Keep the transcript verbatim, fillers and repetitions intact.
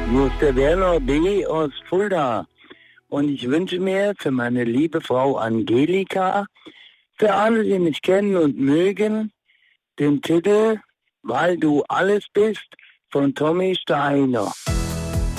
Hier ist der Werner B. aus Fulda. Und ich wünsche mir für meine liebe Frau Angelika, für alle, die mich kennen und mögen, den Titel Weil du alles bist von Tommy Steiner.